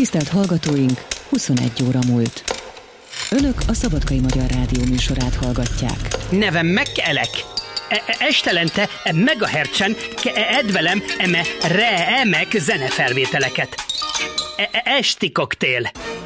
Tisztelt hallgatóink, 21 óra múlt. Önök a Szabadkai Magyar Rádió műsorát hallgatják. Nevem Mekelek. Estelente megahertzen edvelem remek zenefelvételeket. Esti koktél.